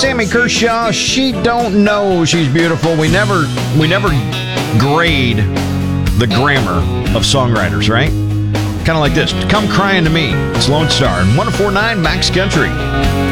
Sammy Kershaw, She Don't Know She's Beautiful. We never grade the grammar of songwriters, right? Kind of like this. Come Crying to Me. It's Lone Star and 104.9 Max Country.